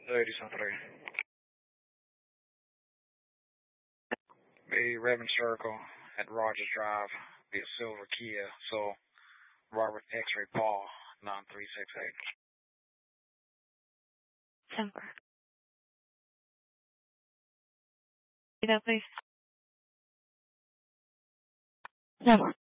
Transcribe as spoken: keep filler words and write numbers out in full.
Ladies on three. The Raven Circle at Rogers Drive, the Silver Kia, so Robert X-Ray Paul, nine three six eight. Simple. Say that, please. Simple.